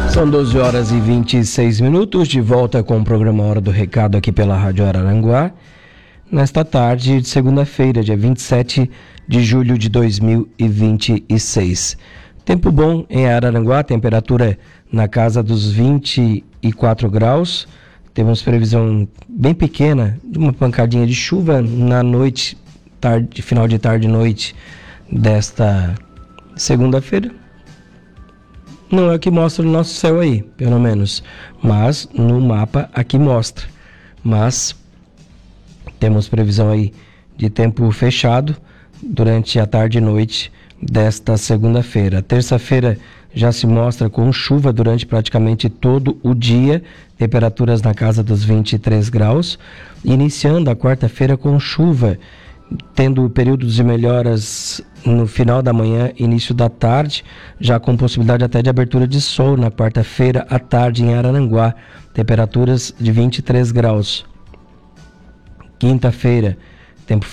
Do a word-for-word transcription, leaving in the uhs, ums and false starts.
São doze horas e vinte e seis minutos, de volta com o programa Hora do Recado aqui pela Rádio Araranguá, nesta tarde de segunda-feira, dia vinte e sete de julho de dois mil e vinte e seis. Tempo bom em Araranguá, temperatura na casa dos vinte e quatro graus, temos previsão bem pequena de uma pancadinha de chuva na noite, tarde, final de tarde e noite desta segunda-feira. Não é o que mostra no nosso céu aí, pelo menos. Mas no mapa aqui mostra. Mas temos previsão aí de tempo fechado durante a tarde e noite desta segunda-feira. Terça-feira já se mostra com chuva durante praticamente todo o dia. Temperaturas na casa dos vinte e três graus. Iniciando a quarta-feira com chuva, tendo períodos de melhoras no final da manhã, início da tarde, já com possibilidade até de abertura de sol na quarta-feira à tarde em Araranguá, temperaturas de vinte e três graus. Quinta-feira, tempo